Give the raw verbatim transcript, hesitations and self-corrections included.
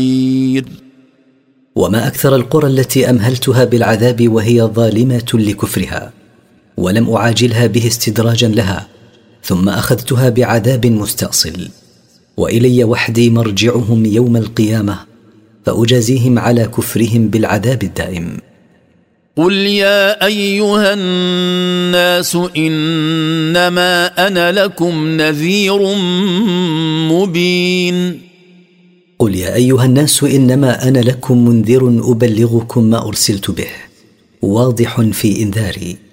وما أكثر القرى التي أمهلتها بالعذاب وهي ظالمة لكفرها، ولم أعاجلها به استدراجا لها، ثم أخذتها بعذاب مستأصل. وإلي وحدي مرجعهم يوم القيامة، فأجازيهم على كفرهم بالعذاب الدائم. قل يا أيها الناس إنما أنا لكم نذير مبين. قل يا أيها الناس إنما أنا لكم منذر أبلغكم ما أرسلت به، واضح في إنذاري.